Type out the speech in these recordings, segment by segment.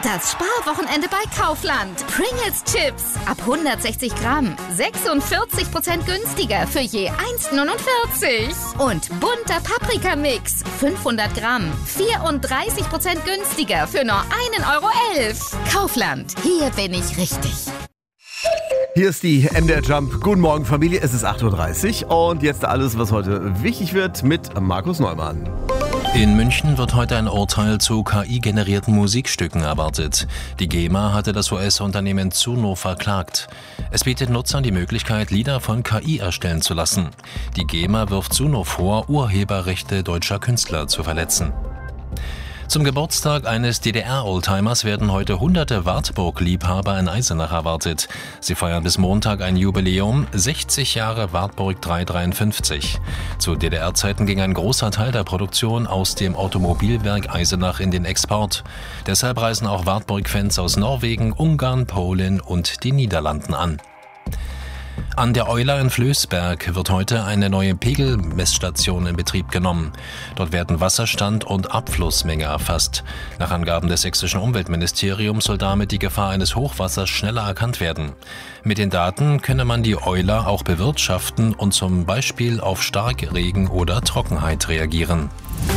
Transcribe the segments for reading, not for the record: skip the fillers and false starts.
Das Sparwochenende bei Kaufland. Pringles Chips ab 160 Gramm. 46% günstiger für je 1,49. Und bunter Paprikamix. 500 Gramm. 34% günstiger für nur 1,11 €. Kaufland. Hier bin ich richtig. Hier ist die MDR Jump. Guten Morgen, Familie. Es ist 8:30 Uhr und jetzt alles, was heute wichtig wird mit Markus Neumann. In München wird heute ein Urteil zu KI-generierten Musikstücken erwartet. Die GEMA hatte das US-Unternehmen Zuno verklagt. Es bietet Nutzern die Möglichkeit, Lieder von KI erstellen zu lassen. Die GEMA wirft Zuno vor, Urheberrechte deutscher Künstler zu verletzen. Zum Geburtstag eines DDR-Oldtimers werden heute hunderte Wartburg-Liebhaber in Eisenach erwartet. Sie feiern bis Montag ein Jubiläum, 60 Jahre Wartburg 353. Zu DDR-Zeiten ging ein großer Teil der Produktion aus dem Automobilwerk Eisenach in den Export. Deshalb reisen auch Wartburg-Fans aus Norwegen, Ungarn, Polen und den Niederlanden an. An der Euler in Flößberg wird heute eine neue Pegelmessstation in Betrieb genommen. Dort werden Wasserstand und Abflussmenge erfasst. Nach Angaben des sächsischen Umweltministeriums soll damit die Gefahr eines Hochwassers schneller erkannt werden. Mit den Daten könne man die Euler auch bewirtschaften und zum Beispiel auf Starkregen oder Trockenheit reagieren.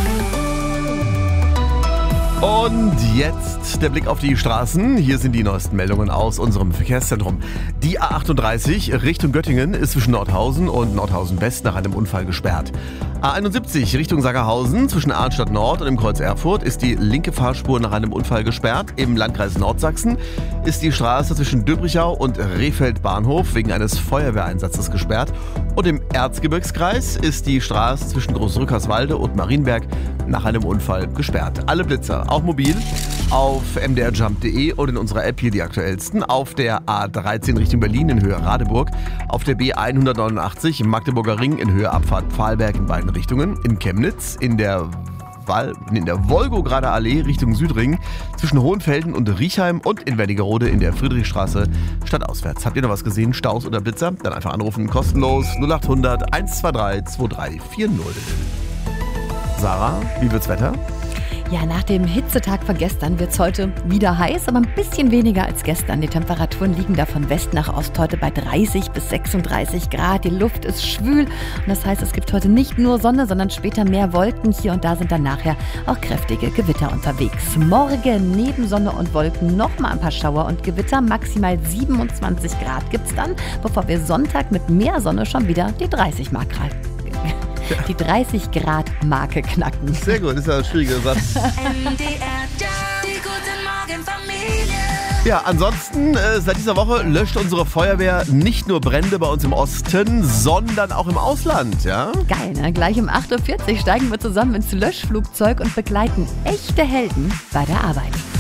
Und jetzt der Blick auf die Straßen. Hier sind die neuesten Meldungen aus unserem Verkehrszentrum. Die A38 Richtung Göttingen ist zwischen Nordhausen und Nordhausen West nach einem Unfall gesperrt. A71 Richtung Sagerhausen zwischen Arnstadt Nord und dem Kreuz Erfurt ist die linke Fahrspur nach einem Unfall gesperrt. Im Landkreis Nordsachsen ist die Straße zwischen Döbrichau und Rehfeld Bahnhof wegen eines Feuerwehreinsatzes gesperrt. Und im Erzgebirgskreis ist die Straße zwischen Großrückerswalde und Marienberg nach einem Unfall gesperrt. Alle Blitzer, auch mobil, auf mdrjump.de und in unserer App hier die aktuellsten. Auf der A13 Richtung Berlin in Höhe Radeburg, auf der B189 im Magdeburger Ring in Höhe Abfahrt Pfahlberg in beiden Richtungen, in Chemnitz, in der Wolgograder Allee Richtung Südring, zwischen Hohenfelden und Riechheim und in Wernigerode in der Friedrichstraße stadtauswärts. Habt ihr noch was gesehen? Staus oder Blitzer? Dann einfach anrufen, kostenlos 0800 123 2340. Sarah, wie wird's Wetter? Ja, nach dem Hitzetag von gestern wird es heute wieder heiß, aber ein bisschen weniger als gestern. Die Temperaturen liegen da von West nach Ost heute bei 30 bis 36 Grad. Die Luft ist schwül und das heißt, es gibt heute nicht nur Sonne, sondern später mehr Wolken. Hier und da sind dann nachher auch kräftige Gewitter unterwegs. Morgen neben Sonne und Wolken nochmal ein paar Schauer und Gewitter. Maximal 27 Grad gibt's dann, bevor wir Sonntag mit mehr Sonne schon wieder die 30 Mark die 30 Grad Marke knacken. Sehr gut, ist ja ein schwieriger Satz. Ja, ansonsten, seit dieser Woche löscht unsere Feuerwehr nicht nur Brände bei uns im Osten, sondern auch im Ausland, ja? Geil, ne? Gleich um 8:40 Uhr steigen wir zusammen ins Löschflugzeug und begleiten echte Helden bei der Arbeit.